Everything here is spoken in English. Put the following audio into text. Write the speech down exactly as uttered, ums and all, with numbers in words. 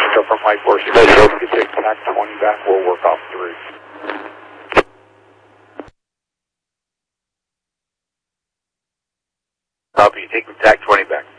So from Mike four six zero, you can take T A C twenty back, we'll work off three. Copy, take T A C twenty back.